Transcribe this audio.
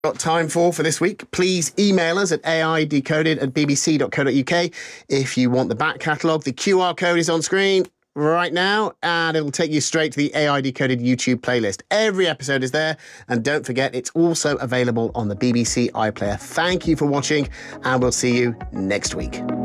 got time for this week. Please email us at aidecoded@bbc.co.uk if you want the back catalogue. The QR code is on screen right now, and it'll take you straight to the AI Decoded YouTube playlist. Every episode is there, and don't forget, it's also available on the BBC iPlayer. Thank you for watching, and we'll see you next week.